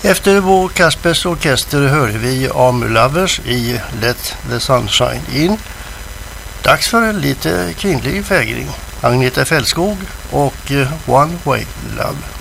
Efter vår Kaspers orkester hörde vi Amu Lovers i Let the Sunshine In. Dags för en lite kvinnlig fägring. Agneta Fältskog och One Way Love.